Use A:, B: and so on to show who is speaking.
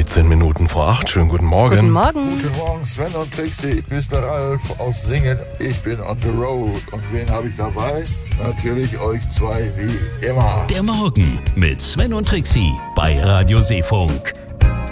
A: 13 Minuten vor 8. Schönen guten Morgen.
B: Guten Morgen.
C: Guten Morgen, Sven und Trixie. Mr. Ralf aus Singen. Ich bin on the road. Und wen habe ich dabei? Natürlich euch zwei wie immer.
D: Der Morgen mit Sven und Trixie bei Radio Seefunk.